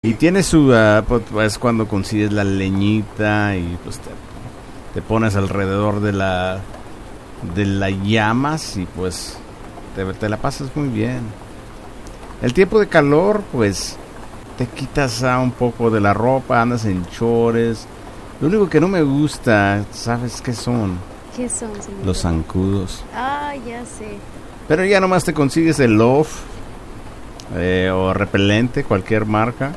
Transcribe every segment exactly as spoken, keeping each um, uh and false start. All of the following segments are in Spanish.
Y tiene su, uh, pues, pues cuando consigues la leñita y pues te, te pones alrededor de la de las llamas y pues te, te la pasas muy bien. El tiempo de calor, pues te quitas uh, un poco de la ropa, andas en chores. Lo único que no me gusta, ¿sabes qué son? ¿Qué son, señor? Los zancudos. Ah, ya sé. Pero ya nomás te consigues el Lof eh, o repelente, cualquier marca.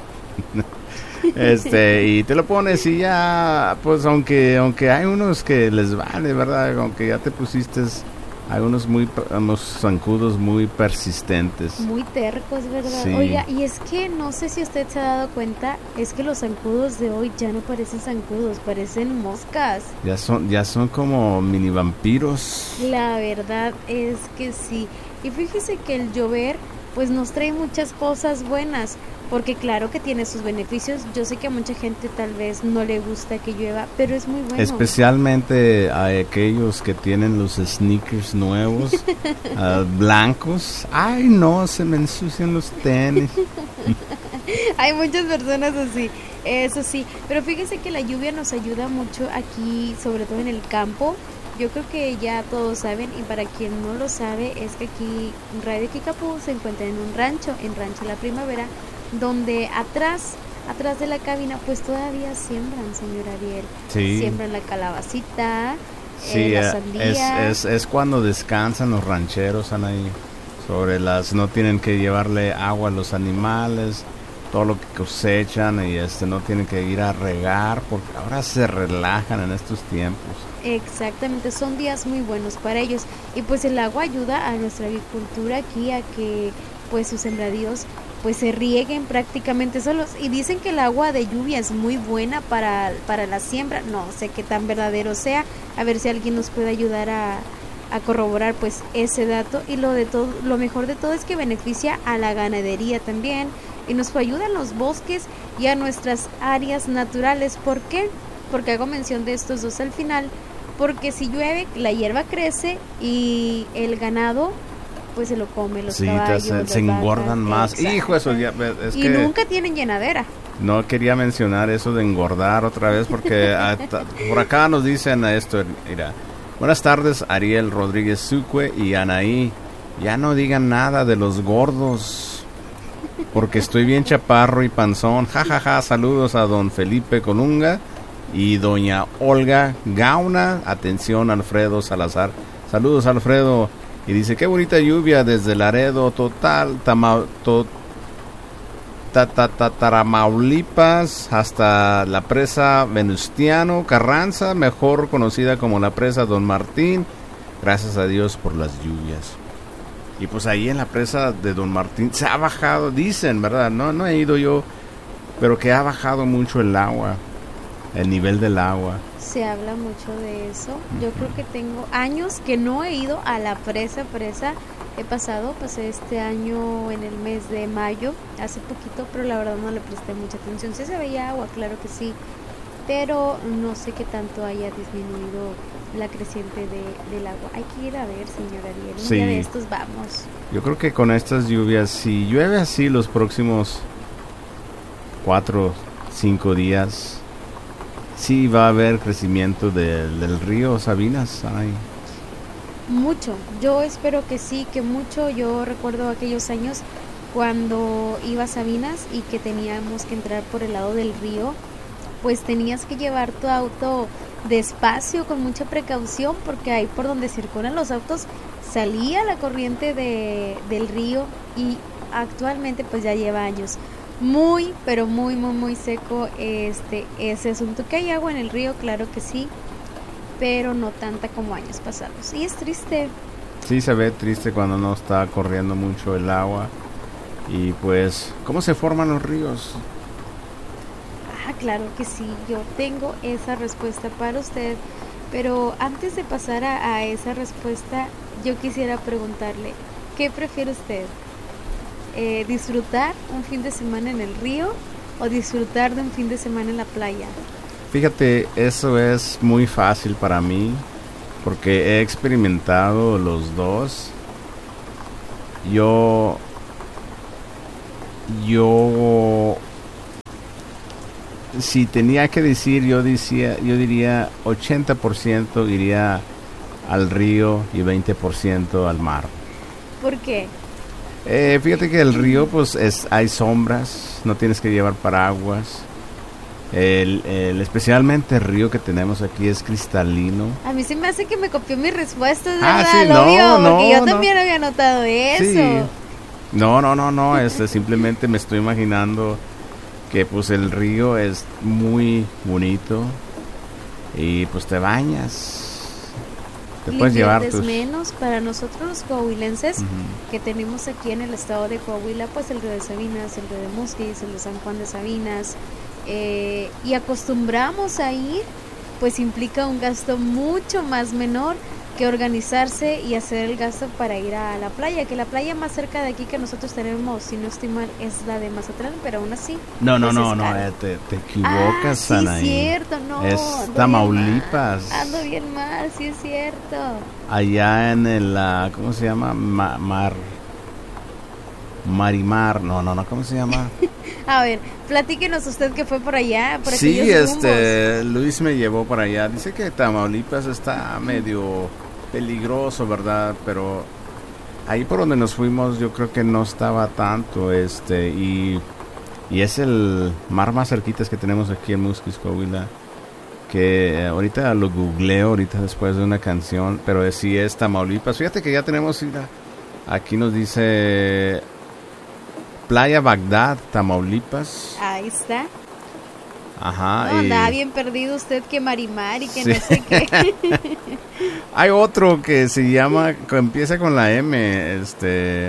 este y te lo pones y ya, pues aunque aunque hay unos que les vale, ¿verdad? Aunque ya te pusiste, hay unos muy unos zancudos muy persistentes. Muy tercos, ¿verdad? Sí. Oiga, y es que no sé si usted se ha dado cuenta, es que los zancudos de hoy ya no parecen zancudos, parecen moscas. Ya son ya son como mini vampiros. La verdad es que sí. Y fíjese que el llover pues nos trae muchas cosas buenas, porque claro que tiene sus beneficios. Yo sé que a mucha gente tal vez no le gusta que llueva, pero es muy bueno. Especialmente a aquellos que tienen los sneakers nuevos, uh, blancos. Ay, no, se me ensucian los tenis. Hay muchas personas así, eso sí. Pero fíjese que la lluvia nos ayuda mucho aquí, sobre todo en el campo. Yo creo que ya todos saben, y para quien no lo sabe, es que aquí Radio Kickapoo se encuentra en un rancho, en Rancho La Primavera, donde atrás, atrás de la cabina, pues todavía siembran, señor Ariel. Sí. Siembran la calabacita, sí, eh, la eh, sandía. es, es, es cuando descansan los rancheros, Anaí, sobre las, no tienen que llevarle agua a los animales, todo lo que cosechan, y este no tienen que ir a regar, porque ahora se relajan en estos tiempos. Exactamente, son días muy buenos para ellos, y pues el agua ayuda a nuestra agricultura aquí a que pues sus sembradíos pues se rieguen prácticamente solos, y dicen que el agua de lluvia es muy buena para, para la siembra. No sé qué tan verdadero sea, a ver si alguien nos puede ayudar a, a corroborar pues ese dato. Y lo de todo, lo mejor de todo es que beneficia a la ganadería también, y nos ayuda a los bosques y a nuestras áreas naturales. ¿Por qué? Porque hago mención de estos dos al final, porque si llueve la hierba crece y el ganado pues se lo come, los sí, caballos, se, las se engordan vacas, más. exacto. Hijo, eso ya es y que nunca tienen llenadera. No quería mencionar eso de engordar otra vez, porque hasta, por acá nos dicen a esto, mira, buenas tardes Ariel Rodríguez Sucue y Anaí, ya no digan nada de los gordos, porque estoy bien chaparro y panzón, jajaja, ja, ja. Saludos a don Felipe Colunga y doña Olga Gauna, atención Alfredo Salazar, saludos Alfredo. Y dice, qué bonita lluvia desde Laredo, total, tama, to, ta, ta, ta, Taramaulipas, hasta la presa Venustiano Carranza, mejor conocida como la presa Don Martín. Gracias a Dios por las lluvias. Y pues ahí en la presa de Don Martín se ha bajado, dicen, ¿verdad? No, no he ido yo, pero que ha bajado mucho el agua, el nivel del agua. Se habla mucho de eso. Yo creo que tengo años que no he ido a la presa, presa. He pasado, pasé este año en el mes de mayo, hace poquito, pero la verdad no le presté mucha atención. Sí se veía agua, claro que sí, pero no sé qué tanto haya disminuido la creciente de, del agua. Hay que ir a ver, señor Ariel. Un sí. día de estos vamos. Yo creo que con estas lluvias, si llueve así los próximos cuatro, cinco días, sí va a haber crecimiento de, del río Sabinas. Ay. Mucho, yo espero que sí, que mucho. Yo recuerdo aquellos años cuando iba a Sabinas y que teníamos que entrar por el lado del río, pues tenías que llevar tu auto despacio, con mucha precaución, porque ahí por donde circulan los autos salía la corriente de, del río, y actualmente pues ya lleva años muy, pero muy, muy, muy seco este ese asunto. Que hay agua en el río, claro que sí, pero no tanta como años pasados, y es triste. Sí, se ve triste cuando no está corriendo mucho el agua. Y pues, ¿cómo se forman los ríos? Ah, claro que sí, yo tengo esa respuesta para usted, pero antes de pasar a, a esa respuesta, yo quisiera preguntarle, ¿qué prefiere usted? Eh, ¿disfrutar un fin de semana en el río o disfrutar de un fin de semana en la playa? Fíjate, eso es muy fácil para mí, porque he experimentado los dos. Yo, yo si tenía que decir, yo decía, yo diría ochenta por ciento iría al río y veinte por ciento al mar. ¿Por qué? Eh, fíjate que el río, pues, es, hay sombras, no tienes que llevar paraguas. El, el, especialmente el río que tenemos aquí es cristalino. A mí se me hace que me copió mi respuesta, ¿verdad? Ah, sí, Lo no, vio, no, porque yo no. también había notado eso. Sí. No, no, no, no, este, simplemente me estoy imaginando que pues el río es muy bonito y pues te bañas. Te puedes llevar tus... menos para nosotros los coahuilenses uh-huh. que tenemos aquí en el estado de Coahuila, pues el río de Sabinas, el río de Musquis, el de San Juan de Sabinas, eh, y acostumbramos a ir, pues implica un gasto mucho más menor que organizarse y hacer el gasto para ir a la playa, que la playa más cerca de aquí que nosotros tenemos, si no estoy mal, es la de Mazatlán, pero aún así. No, no, pues no, es no, caro. eh, te, te equivocas, ah, sí, Anaí. cierto, no. Es ando Tamaulipas. bien mal, Ando bien mal, sí es cierto. Allá en el, uh, ¿cómo se llama? Ma- mar, Marimar, no, no, no, ¿cómo se llama? A ver, platíquenos usted que fue por allá, por Sí, aquellos este, rumbos. Luis me llevó por allá. Dice que Tamaulipas está medio peligroso, ¿verdad? Pero ahí por donde nos fuimos yo creo que no estaba tanto, este, y, y es el mar más cerquitas que tenemos aquí en Musquis, Coahuila, que eh, ahorita lo googleo, ahorita después de una canción, pero es, sí es Tamaulipas. Fíjate que ya tenemos, mira, aquí nos dice Playa Bagdad, Tamaulipas. Ahí está. Ajá. No, y... andaba bien perdido usted que Marimar y que sí. no sé qué. Hay otro que se llama, que empieza con la M, este,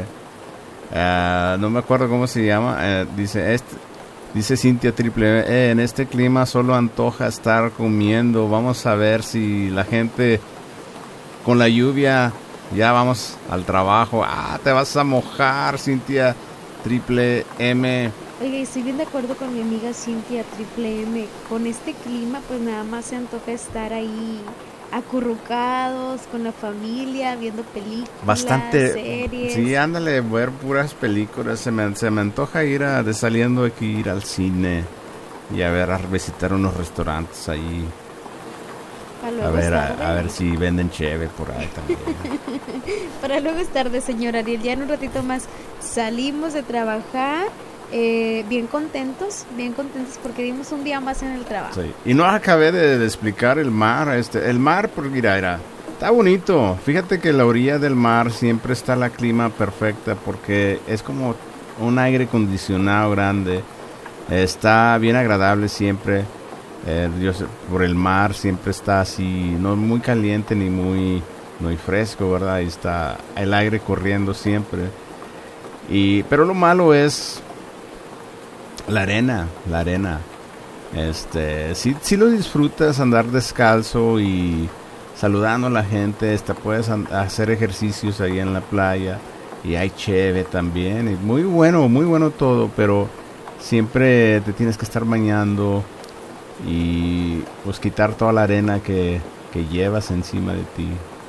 uh, no me acuerdo cómo se llama, uh, dice, este, dice Cintia Triple, eh, en este clima solo antoja estar comiendo, vamos a ver si la gente con la lluvia, ya vamos al trabajo, ah, te vas a mojar, Cintia Triple M. Oiga, estoy bien de acuerdo con mi amiga Cintia Triple M. Con este clima, pues nada más se antoja estar ahí acurrucados con la familia, viendo películas, Bastante, series. Sí, ándale, ver puras películas. Se me, se me antoja ir a, de saliendo aquí, ir al cine y a ver, a visitar unos restaurantes ahí. A ver, a, a ver si venden cheve por ahí también. Para luego es tarde, señor Ariel. Ya en un ratito más salimos de trabajar. Eh, bien contentos, bien contentos porque dimos un día más en el trabajo. Sí. Y no acabé de, de explicar el mar, este, el mar, porque mira, mira, está bonito. Fíjate que la orilla del mar siempre está la clima perfecta porque es como un aire acondicionado grande. Está bien agradable siempre. Eh, yo sé, por el mar siempre está así, no muy caliente ni muy, muy fresco, ¿verdad? Y está el aire corriendo siempre. Y, pero lo malo es la arena, la arena. Este, si, si lo disfrutas andar descalzo y saludando a la gente, hasta puedes and- hacer ejercicios ahí en la playa y hay cheve también, y muy bueno, muy bueno todo, pero siempre te tienes que estar bañando y pues quitar toda la arena que, que llevas encima de ti.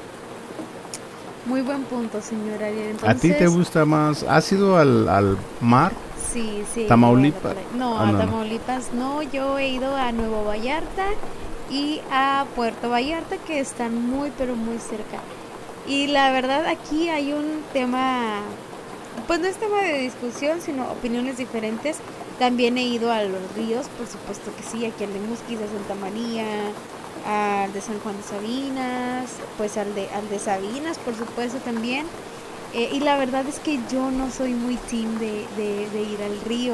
Muy buen punto, señor Ariel. Entonces, ¿A ti te gusta más? ¿Has ido al, al mar? Sí, sí. ¿Tamaulipas? No, Ah, a no, no. Tamaulipas no. Yo he ido a Nuevo Vallarta y a Puerto Vallarta, que están muy, pero muy cerca. Y la verdad, aquí hay un tema, pues no es tema de discusión, sino opiniones diferentes. También he ido a los ríos, por supuesto que sí, aquí al de Musquis, a Santa María, al de San Juan de Sabinas, pues al de, al de Sabinas, por supuesto también. Eh, y la verdad es que yo no soy muy team de, de, de ir al río.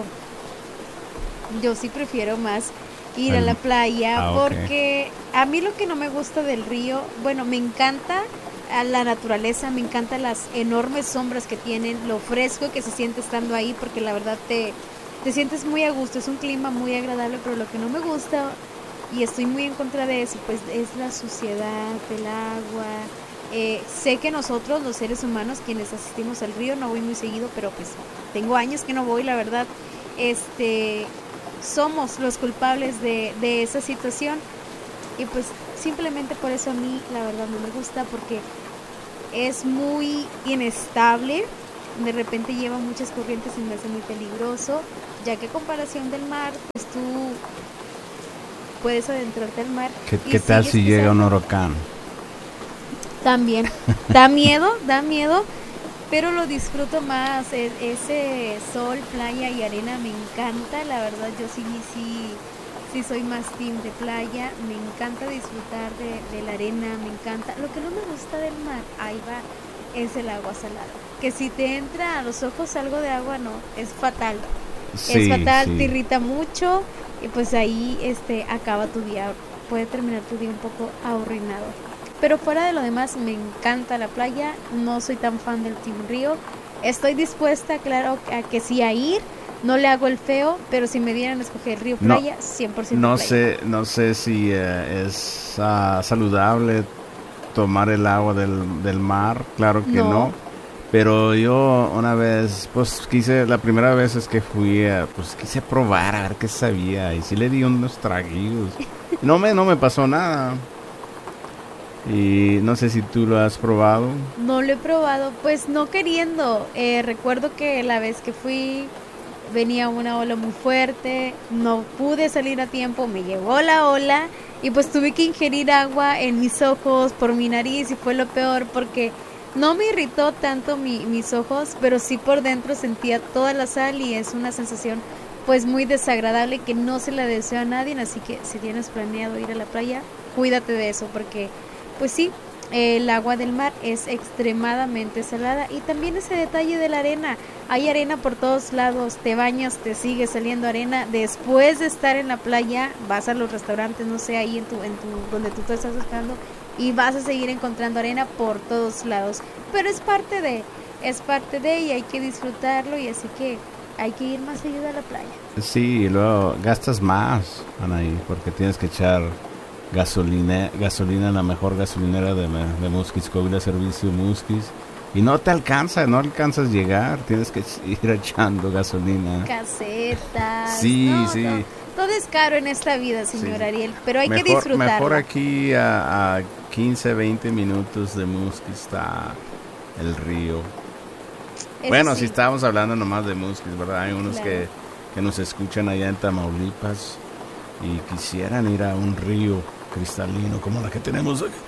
Yo sí prefiero más ir a la playa, Ah, ok. porque a mí lo que no me gusta del río, bueno, me encanta a la naturaleza, me encantan las enormes sombras que tienen, lo fresco que se siente estando ahí, porque la verdad te, te sientes muy a gusto, es un clima muy agradable, pero lo que no me gusta, y estoy muy en contra de eso, pues es la suciedad del agua. Eh, sé que nosotros, los seres humanos, quienes asistimos al río, no voy muy seguido, pero pues tengo años que no voy, la verdad, este, somos los culpables de, de esa situación, y pues simplemente por eso a mí la verdad no me gusta, porque es muy inestable, de repente lleva muchas corrientes y me hace muy peligroso, ya que a comparación del mar, pues tú puedes adentrarte al mar. ¿Qué, qué tal si llega un huracán? También, da miedo, da miedo, pero lo disfruto más, e- ese sol, playa y arena me encanta, la verdad yo sí, sí, sí soy más team de playa, me encanta disfrutar de, de la arena, me encanta, lo que no me gusta del mar, ahí va, es el agua salada, que si te entra a los ojos algo de agua, no, es fatal, Sí, es fatal, sí. te irrita mucho y pues ahí este acaba tu día, puede terminar tu día un poco ahorrinado. Pero fuera de lo demás, me encanta la playa, no soy tan fan del Team Río. Estoy dispuesta, claro, a que sí a ir, no le hago el feo, pero si me dieran a escoger río No, playa, cien por ciento No playa. sé, no sé si eh, es ah, saludable tomar el agua del, del mar, claro que No. no. Pero yo una vez, pues quise, la primera vez es que fui, a, pues quise probar a ver qué sabía y sí le di unos traguillos. No me, no me pasó nada. Y no sé si tú lo has probado. No lo he probado, pues no queriendo. Eh, recuerdo que la vez que fui venía una ola muy fuerte, no pude salir a tiempo, me llegó la ola y pues tuve que ingerir agua en mis ojos, por mi nariz y fue lo peor porque no me irritó tanto mi, mis ojos, pero sí por dentro sentía toda la sal y es una sensación pues muy desagradable que no se la deseo a nadie, así que si tienes planeado ir a la playa, cuídate de eso porque pues sí, el agua del mar es extremadamente salada y también ese detalle de la arena, hay arena por todos lados, te bañas, te sigue saliendo arena, después de estar en la playa vas a los restaurantes, no sé, ahí en tu, en tu, donde tú te estás esperando y vas a seguir encontrando arena por todos lados, pero es parte de, es parte de y hay que disfrutarlo y así que hay que ir más seguido a la playa. Sí, y luego gastas más, Anaí, porque tienes que echar gasolina, gasolina en la mejor gasolinera de, de Musquis, Coahuila Servicio Musquis. Y no te alcanza, no alcanzas a llegar, tienes que ir echando gasolina. Casetas. Sí, no, sí. no, todo es caro en esta vida, señor Sí. Ariel, pero hay mejor, que disfrutarlo. Mejor aquí a, a quince, veinte minutos de Musquis está el río. Eso Bueno, sí. si estábamos hablando nomás de Musquis, ¿verdad? Hay unos Claro. que, que nos escuchan allá en Tamaulipas y quisieran ir a un río cristalino como la que tenemos aquí.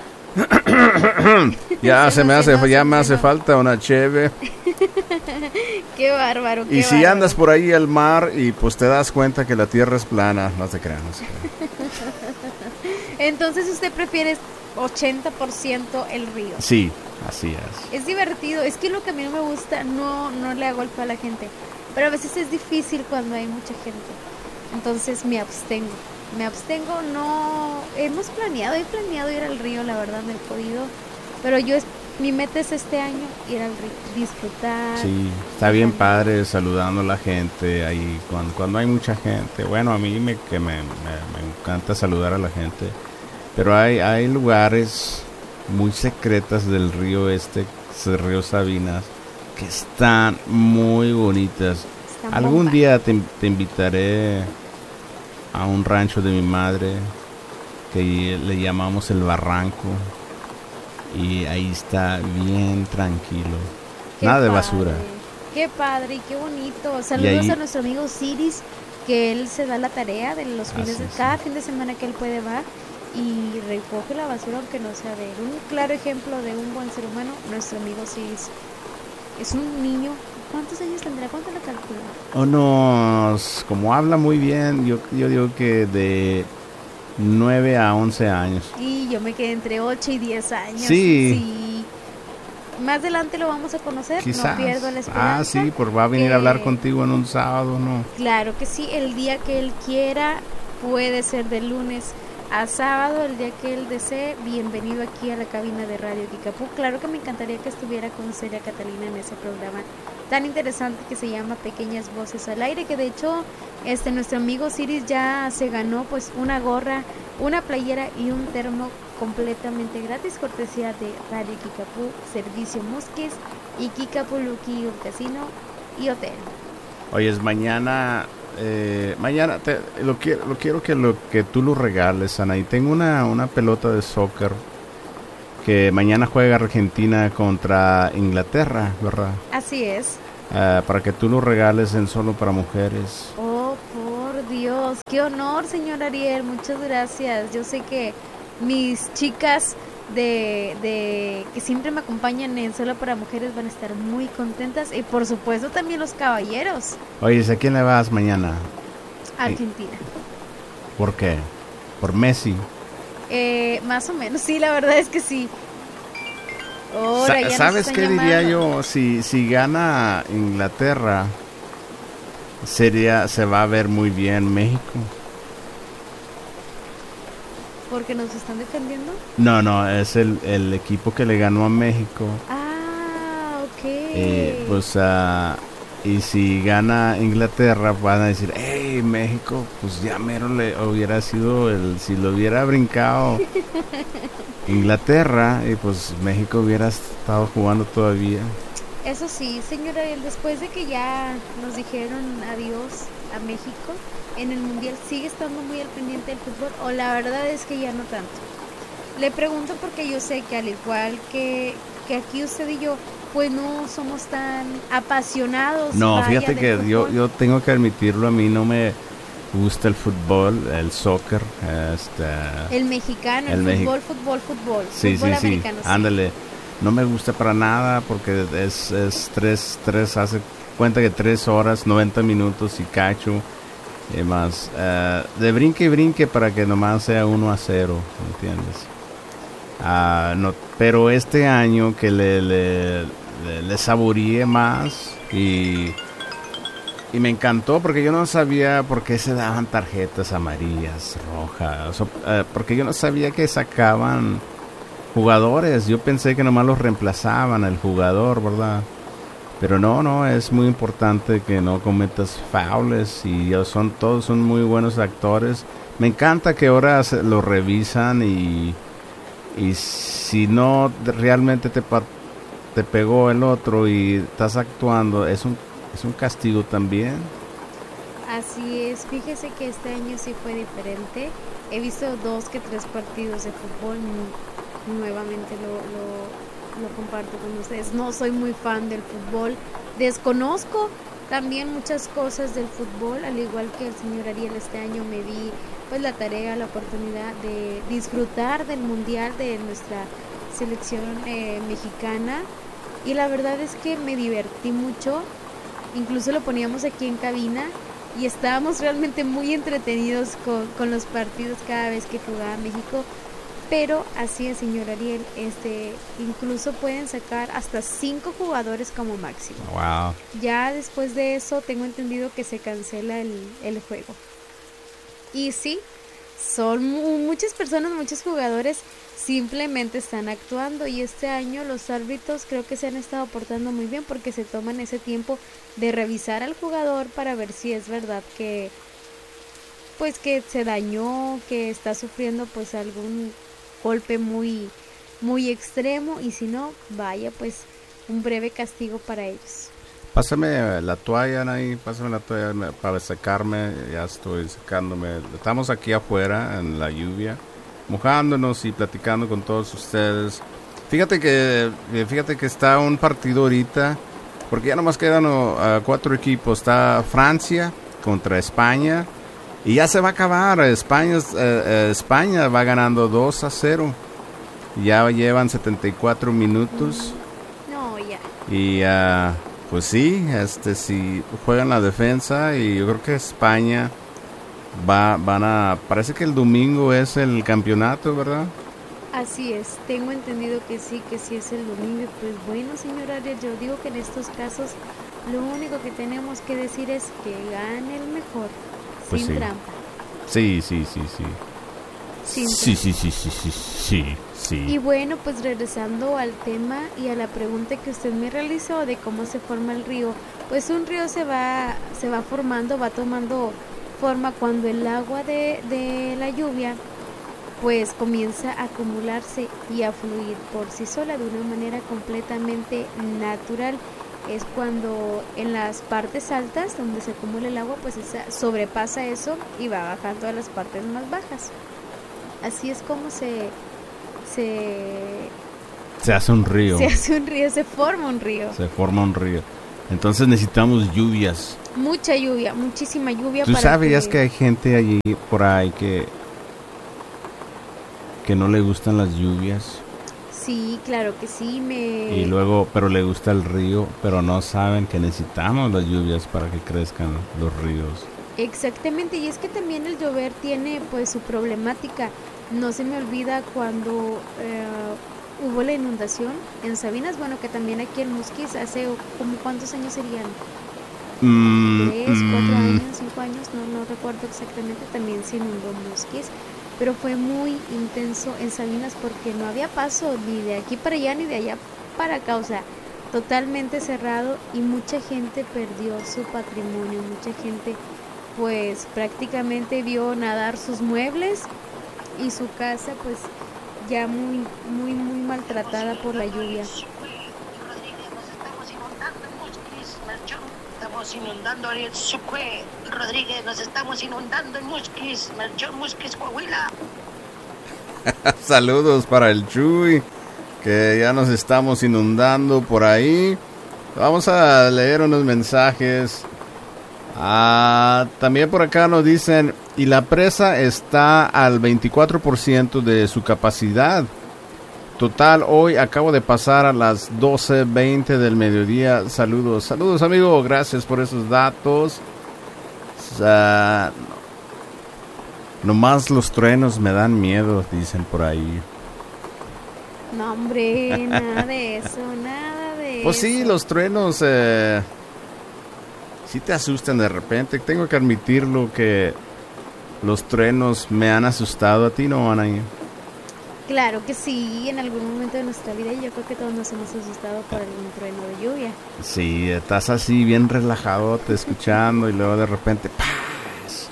ya Se se me nos hace, llenó, ya se me nos hace llenó. falta una cheve. Qué bárbaro, qué Y si bárbaro. andas por ahí al mar y pues te das cuenta que la tierra es plana, no te creas. No te creas. Entonces usted prefiere ochenta por ciento el río. Sí, así es. Es divertido, es que lo que a mí no me gusta, no, no le hago el feo a la gente, pero a veces es difícil cuando hay mucha gente, entonces me abstengo, me abstengo, no, hemos planeado, he planeado ir al río, la verdad no he podido, pero yo, es, mi meta es este año ir al río, disfrutar. Sí, está bien padre saludando a la gente ahí cuando, cuando hay mucha gente. Bueno, a mí me, que me, me, me encanta saludar a la gente, pero hay, hay lugares muy secretas del río este, el río Sabinas, que están muy bonitas. Están Algún bomba. día te, te invitaré a un rancho de mi madre que le llamamos El Barranco y ahí está bien tranquilo, Qué nada de padre, basura. Qué padre y qué bonito. Saludos ahí- a nuestro amigo Ciris, que él se da la tarea de los fines Así de es. cada fin de semana que él puede va y recoge la basura aunque no sea de él. Un claro ejemplo de un buen ser humano, nuestro amigo Ciris. Es un niño. ¿Cuántos años tendrá? ¿Cuánto le calcula? Unos, como habla muy bien, yo, yo digo que de nueve a once años. Y yo me quedé entre ocho y diez años. Sí. Sí. Más adelante lo vamos a conocer. Quizás. No pierdo la esperanza. Ah, sí, pues va a venir a hablar que- contigo en un sábado, ¿no? Claro que sí, el día que él quiera, puede ser de lunes a sábado, el día que él desee, bienvenido aquí a la cabina de Radio Kikapú. Claro que me encantaría que estuviera con Celia Catalina en ese programa tan interesante que se llama Pequeñas Voces al Aire, que de hecho este nuestro amigo Ciris ya se ganó pues una gorra, una playera y un termo completamente gratis, cortesía de Radio Kikapú, Servicio Musquis y Kikapú Lucky Casino y Hotel. Oye, es mañana, eh, mañana te, lo, quiero, lo quiero que, lo, que tú lo regales, Ana. Y tengo una, una pelota de soccer que mañana juega Argentina contra Inglaterra, ¿verdad? Así es. Uh, para que tú lo regales en Solo para Mujeres. Oh, por Dios, Dios, qué honor, señor Ariel, muchas gracias. Yo sé que mis chicas de, de que siempre me acompañan en Solo para Mujeres van a estar muy contentas, y por supuesto también los caballeros. Oye, ¿a quién le vas mañana? Argentina. ¿Por qué? ¿Por Messi? Eh, más o menos, sí, la verdad es que sí. Ahora, ya nos ¿Sabes están qué llamando. diría yo? Si, si gana Inglaterra, sería, se va a ver muy bien México. ¿Porque nos están defendiendo? No, no, es el, el equipo que le ganó a México. Ah, ok. Eh, pues, uh, y si gana Inglaterra, van a decir, hey, México, pues ya mero le hubiera sido el, si lo hubiera brincado Inglaterra, y pues México hubiera estado jugando todavía. Eso sí, señora, después de que ya nos dijeron adiós a México en el Mundial, ¿sigue estando muy al pendiente del fútbol o la verdad es que ya no tanto? Le pregunto porque yo sé que al igual que, que aquí usted y yo, pues no somos tan apasionados. No, vaya, fíjate del que yo, fútbol. yo tengo que admitirlo, a mí no me gusta el fútbol, el soccer, este... El mexicano, el, el fútbol, Mexi- fútbol, fútbol, Sí, fútbol sí, sí, americano. sí. ándale. No me gusta para nada porque es, es tres, tres, hace cuenta que tres horas, noventa minutos y cacho. Y más, eh, de brinque y brinque para que nomás sea uno a cero, ¿entiendes? Ah, no, pero este año que le, le, le, le saboreé más y, y me encantó porque yo no sabía por qué se daban tarjetas amarillas, rojas, o, eh, porque yo no sabía que sacaban jugadores. Yo pensé que nomás los reemplazaban el jugador, ¿verdad? Pero no, no, es muy importante que no cometas faules y ya son, todos son muy buenos actores. Me encanta que ahora se lo revisan y, y si no realmente te, pa- te pegó el otro y estás actuando, es un, es un castigo también. Así es, fíjese que este año sí fue diferente. He visto dos que tres partidos de fútbol. Nuevamente lo, lo, lo comparto con ustedes. No soy muy fan del fútbol, desconozco también muchas cosas del fútbol, al igual que el señor Ariel. Este año me di pues la tarea, la oportunidad de disfrutar del mundial de nuestra selección eh, mexicana, y la verdad es que me divertí mucho. Incluso lo poníamos aquí en cabina y estábamos realmente muy entretenidos con, con los partidos cada vez que jugaba México. Pero así es, señor Ariel, este, incluso pueden sacar hasta cinco jugadores como máximo. Wow. Ya después de eso tengo entendido que se cancela el, el juego. Y sí, son mu- muchas personas, muchos jugadores simplemente están actuando, y este año los árbitros creo que se han estado portando muy bien porque se toman ese tiempo de revisar al jugador para ver si es verdad que pues que se dañó, que está sufriendo pues algún golpe muy muy extremo, y si no, vaya pues un breve castigo para ellos. Pásame la toalla, Anaí, pásame la toalla me- para secarme, ya estoy secándome. Estamos aquí afuera en la lluvia, mojándonos y platicando con todos ustedes. Fíjate que eh, fíjate que está un partido ahorita, porque ya nomás quedan uh, cuatro equipos. Está Francia contra España y ya se va a acabar. España, eh, eh, España va ganando dos a cero. Ya llevan setenta y cuatro minutos. No, ya. Y uh, pues sí, este sí juegan la defensa, y yo creo que España va van a, parece que el domingo es el campeonato, ¿verdad? Así es, tengo entendido que sí, que sí es el domingo. Pues bueno, señor Ariel, yo digo que en estos casos lo único que tenemos que decir es que gane el mejor, Pues sin sí. trampa. Sí, sí, sí, sí. Sin Sí, trampa. sí, sí, sí, sí, sí, sí. Y bueno, pues regresando al tema y a la pregunta que usted me realizó de cómo se forma el río, pues un río se va, se va formando, va tomando forma cuando el agua de, de la lluvia pues comienza a acumularse y a fluir por sí sola de una manera completamente natural. Es cuando en las partes altas donde se acumula el agua, pues esa, sobrepasa eso y va bajando a las partes más bajas. Así es como se se, Se hace un río. se hace un río, se forma un río. Se forma un río. Entonces necesitamos lluvias. Mucha lluvia, muchísima lluvia. ¿Tú para sabías que... que hay gente allí por ahí que que no le gustan las lluvias? Sí, claro que sí, me... Y luego, pero le gusta el río, pero no saben que necesitamos las lluvias para que crezcan los ríos. Exactamente, y es que también el llover tiene pues su problemática. No se me olvida cuando eh, hubo la inundación en Sabinas, bueno, que también aquí en Musquis hace como cuántos años serían, Mm, tres, cuatro mm, años, cinco años, no, no recuerdo exactamente, también se inundó Musquis, pero fue muy intenso en Sabinas porque no había paso ni de aquí para allá ni de allá para acá, o sea, totalmente cerrado y mucha gente perdió su patrimonio, mucha gente pues prácticamente vio nadar sus muebles y su casa pues ya muy muy muy maltratada por la lluvia. Estamos inundando Ariel Sucue Rodríguez, nos estamos inundando en Musquis, Melchor Musquis, Coahuila. Saludos para el Chuy, que ya nos estamos inundando por ahí. Vamos a leer unos mensajes. Ah, también por acá nos dicen, y la presa está al veinticuatro por ciento de su capacidad total. Hoy acabo de pasar a las doce veinte del mediodía. Saludos, saludos amigo, gracias por esos datos. Uh, nomás los truenos me dan miedo, dicen por ahí. No hombre, nada de eso, nada de Pues eso. sí, los truenos eh, sí te asustan de repente. Tengo que admitirlo que los truenos me han asustado. ¿A ti no, Anaí? Claro que sí, en algún momento de nuestra vida yo creo que todos nos hemos asustado por algún trueno de lluvia. Sí, estás así bien relajado, te escuchando y luego de repente ¡paz!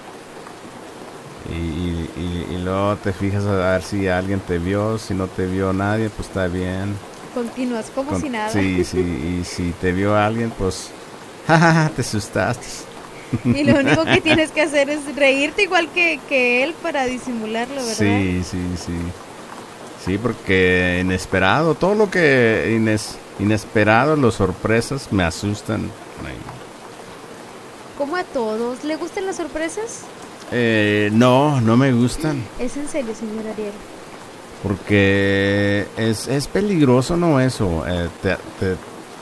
Y, y, y, y luego te fijas a ver si alguien te vio. Si no te vio nadie, pues está bien. Continúas como Con- si nada. Sí, sí, y si te vio alguien, pues jajaja, te asustaste. Y lo único que tienes que hacer es reírte igual que, que él para disimularlo, ¿verdad? Sí, sí, sí. Sí, porque inesperado, todo lo que ines, inesperado, las sorpresas me asustan. Ay. Como a todos, ¿le gustan las sorpresas? Eh, no, no me gustan, Es en serio, señor Ariel. porque es, es peligroso, ¿no? Eso, eh, te, te-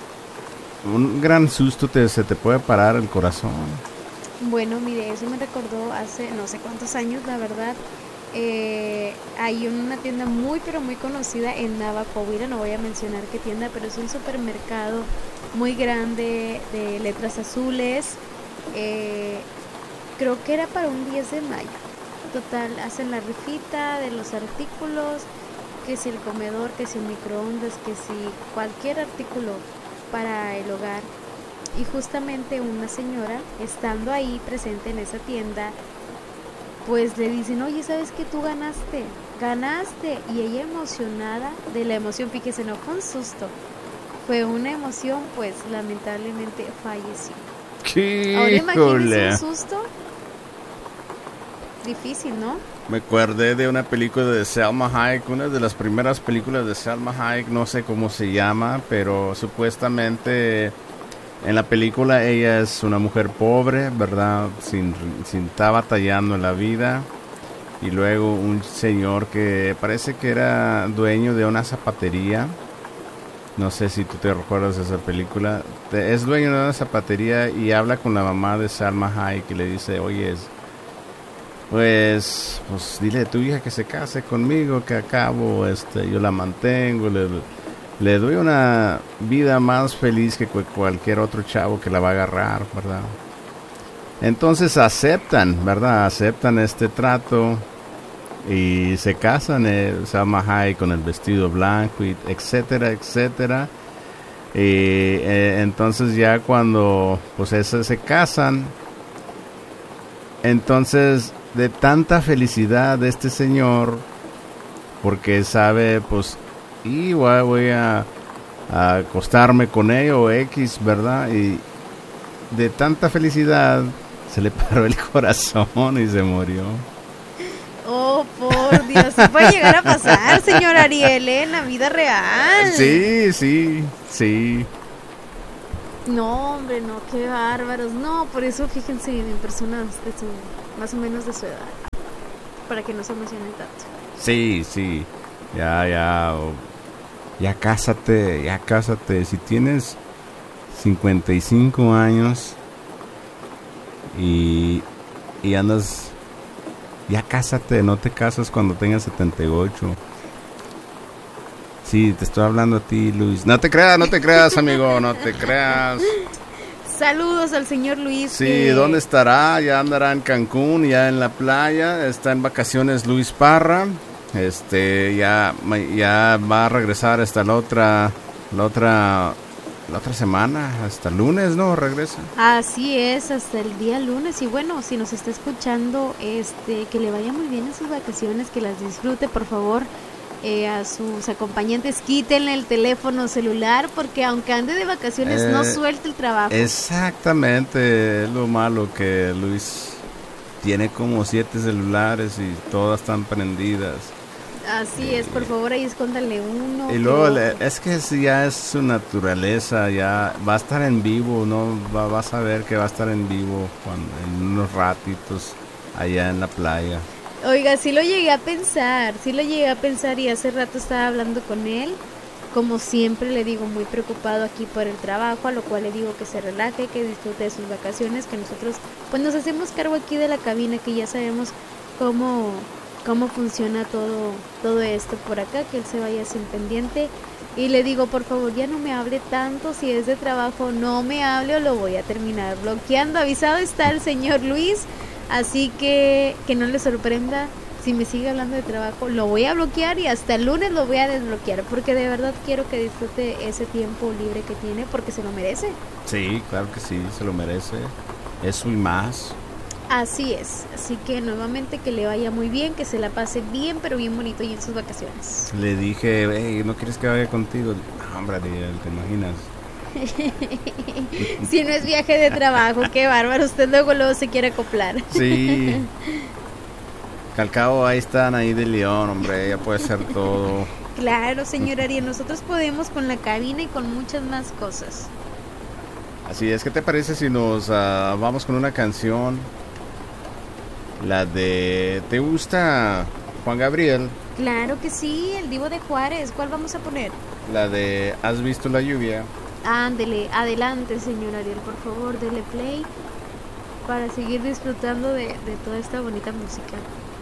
un gran susto te, se te puede parar el corazón. Bueno, mire, eso me recordó hace no sé cuántos años, la verdad. Eh, hay una tienda muy pero muy conocida en Nava, Coahuila, no voy a mencionar qué tienda, pero es un supermercado muy grande de letras azules. Eh, creo que era para un diez de mayo. Total, hacen la rifita de los artículos, que si el comedor, que si el microondas, que si cualquier artículo para el hogar. Y justamente una señora, estando ahí presente en esa tienda, pues le dicen, oye, ¿sabes qué? Tú ganaste, ganaste. Y ella emocionada, de la emoción, fíjese, no fue un susto, fue una emoción, pues lamentablemente falleció. Ahora imagínese ¡Híjole! un susto, difícil, ¿no? Me acordé de una película de Salma Hayek, una de las primeras películas de Salma Hayek, no sé cómo se llama, pero supuestamente en la película ella es una mujer pobre, ¿verdad? Sin, sin estar batallando en la vida. Y luego un señor que parece que era dueño de una zapatería. No sé si tú te recuerdas de esa película. Es dueño de una zapatería y habla con la mamá de Salma Hayek y le dice, oye, pues, pues dile a tu hija que se case conmigo, que acabo, este, yo la mantengo, le, le doy una vida más feliz que cu- cualquier otro chavo que la va a agarrar, ¿verdad? Entonces aceptan, ¿verdad? Aceptan este trato y se casan, eh, Salma Hayek con el vestido blanco, y etcétera, etcétera. Y eh, entonces ya cuando pues ese, se casan, entonces de tanta felicidad de este señor, porque sabe pues y voy, voy a, a acostarme con ella o X, ¿verdad? Y de tanta felicidad se le paró el corazón y se murió. Oh, por Dios, ¿sí puede llegar a pasar, señor Ariel, eh, en la vida real? Sí, sí, sí. No, hombre, no, qué bárbaros. No, por eso fíjense en personas de su, más o menos de su edad, para que no se emocionen tanto. Sí, sí, ya, ya, o- ya cásate, ya cásate. Si tienes cincuenta y cinco años y, y andas, ya cásate, no te casas cuando tengas setenta y ocho. Sí, te estoy hablando a ti, Luis. No te creas, no te creas, amigo, no te creas. Saludos al señor Luis. Sí, que- ¿dónde estará? Ya andará en Cancún, ya en la playa. Está en vacaciones Luis Parra. Este, ya, ma- ya va a regresar hasta la otra, la otra, la otra semana, hasta el lunes, ¿no? Regresa. Así es, hasta el día lunes. Y bueno, si nos está escuchando, este, que le vaya muy bien en sus vacaciones, que las disfrute, por favor. Eh, a sus acompañantes quítenle el teléfono celular, porque aunque ande de vacaciones, no Eh, suelte el trabajo. Exactamente, es lo malo que Luis tiene como siete celulares y todas están prendidas. Así es, por favor, ahí escóndanle uno. Y luego que- le- es que si ya es su naturaleza, ya va a estar en vivo, no va, vas a ver que va a estar en vivo cuando, en unos ratitos allá en la playa. Oiga, sí lo llegué a pensar, sí lo llegué a pensar y hace rato estaba hablando con él. Como siempre le digo, muy preocupado aquí por el trabajo, a lo cual le digo que se relaje, que disfrute de sus vacaciones, que nosotros pues nos hacemos cargo aquí de la cabina, que ya sabemos cómo, cómo funciona todo, todo esto por acá, que él se vaya sin pendiente. Y le digo, por favor, ya no me hable tanto, si es de trabajo, no me hable o lo voy a terminar bloqueando. Avisado está el señor Luis, así que que no le sorprenda. Si me sigue hablando de trabajo, lo voy a bloquear y hasta el lunes lo voy a desbloquear, porque de verdad quiero que disfrute ese tiempo libre que tiene, porque se lo merece. Sí, claro que sí, se lo merece. Eso y más. Así es, así que nuevamente que le vaya muy bien, que se la pase bien, pero bien bonito y en sus vacaciones. Le dije, hey, ¿no quieres que vaya contigo? No, hombre, Ariel, ¿te imaginas? Si no es viaje de trabajo, qué bárbaro, usted luego luego se quiere acoplar. Sí. Que al cabo ahí están ahí de León, hombre, ella puede hacer todo. Claro, señor Ariel, nosotros podemos con la cabina y con muchas más cosas. Así es, ¿qué te parece si nos ah, vamos con una canción? La de... ¿Te gusta Juan Gabriel? Claro que sí, el Divo de Juárez, ¿cuál vamos a poner? La de ¿Has visto la lluvia? Ándele, adelante, señor Ariel, por favor, dele play para seguir disfrutando de, de toda esta bonita música.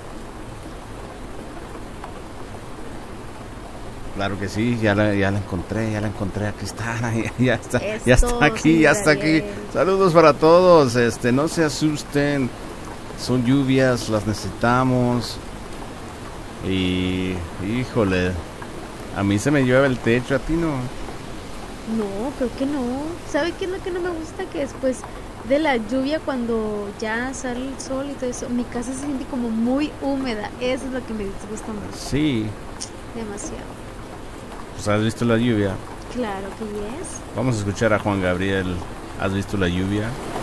Claro que sí, ya la, ya la encontré, ya la encontré, aquí está, ya, ya está, Es ya está todo, aquí, ya señor está aquí. Ariel. Saludos para todos, este, no se asusten, son lluvias, las necesitamos. Y, híjole, a mí se me llueve el techo, a ti no. No, creo que no. ¿Sabe qué es lo que no me gusta? Que después de la lluvia, cuando ya sale el sol y todo eso, mi casa se siente como muy húmeda. Eso es lo que me disgusta mucho. Sí, Demasiado. pues has visto la lluvia. Claro que yes. Vamos a escuchar a Juan Gabriel, ¿has visto la lluvia?